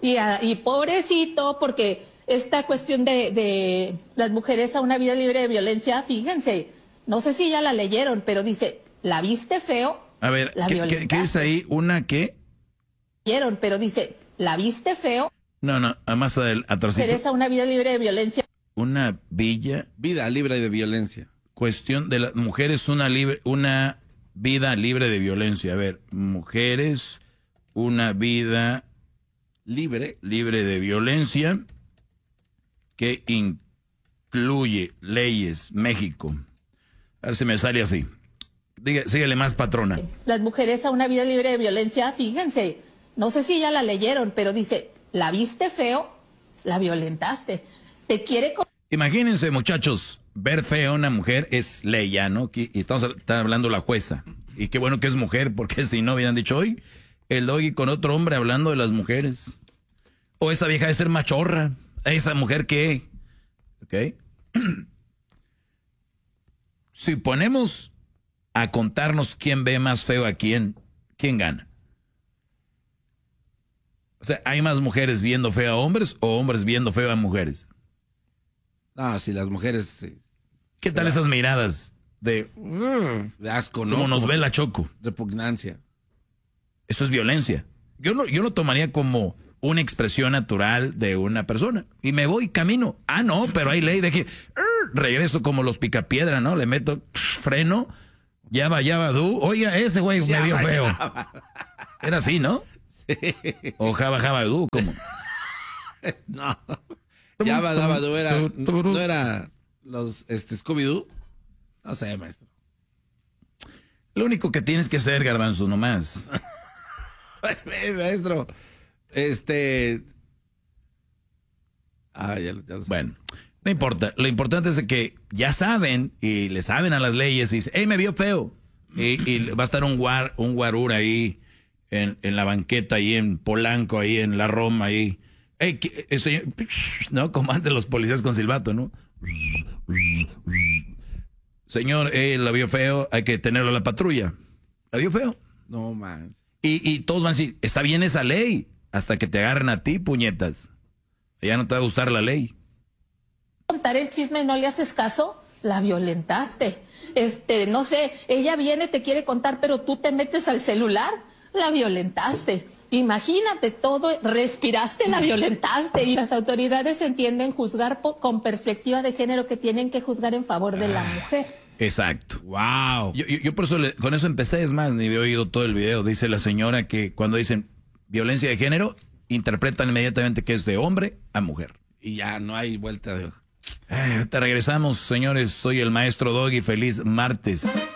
Y pobrecito, porque esta cuestión de las mujeres a una vida libre de violencia, fíjense, no sé si ya la leyeron, pero dice, ¿la viste feo? A ver, ¿qué es ahí? ¿Una qué? Leyeron, pero dice, ¿la viste feo? No, más atrás. Mujeres a una vida libre de violencia. Una vida libre de violencia. Cuestión de las mujeres, una vida libre de violencia. A ver, mujeres, una vida libre de violencia que incluye leyes, México. A ver si me sale así. Síguele más, patrona. Las mujeres a una vida libre de violencia, fíjense, no sé si ya la leyeron, pero dice, ¿la viste feo? La violentaste. Te quiere... Imagínense, muchachos, ver feo a una mujer es ley ya, ¿no? Y está hablando la jueza. Y qué bueno que es mujer, porque si no hubieran dicho hoy, el Doggy con otro hombre hablando de las mujeres. O esa vieja de ser machorra. ¿Esa mujer qué? ¿Ok? Si ponemos a contarnos quién ve más feo a quién gana. O sea, ¿hay más mujeres viendo feo a hombres o hombres viendo feo a mujeres? No, si las mujeres... Sí. ¿Qué tal esas miradas de asco, ¿no? Como nos ve la Choco. Repugnancia. Eso es violencia. Yo lo tomaría como una expresión natural de una persona. Y me voy camino. Ah, no, pero hay ley de que regreso como los picapiedra, ¿no? Le meto freno. Ya va, oiga, ese güey me vio feo. Era así, ¿no? Sí. O jaba, ¿cómo? No. Yaba, no era los Scooby-Doo. No sé, maestro. Lo único que tienes que hacer, Garbanzo, nomás. Maestro, ya lo sé. Bueno, no importa. Lo importante es que ya saben y le saben a las leyes y dicen, hey, me vio feo. Y va a estar un guarura ahí en la banqueta, ahí en Polanco, ahí en la Roma, ahí. Hey, señor, ¿no? Como antes los policías con silbato, ¿no? Señor, la vio feo, hay que tenerlo a la patrulla. ¿La vio feo? No más. Y todos van a decir, está bien esa ley, hasta que te agarren a ti, puñetas. Ya no te va a gustar la ley. Contar el chisme, ¿no le haces caso? La violentaste. No sé, ella viene, te quiere contar, pero tú te metes al celular. La violentaste. Imagínate todo, respiraste, la violentaste. Y las autoridades entienden juzgar con perspectiva de género, que tienen que juzgar en favor de la mujer. Exacto. Wow. Yo por eso con eso empecé, es más, ni había oído todo el video. Dice la señora que cuando dicen violencia de género, interpretan inmediatamente que es de hombre a mujer. Y ya no hay vuelta de... Te regresamos, señores. Soy el maestro Doggy. Feliz martes.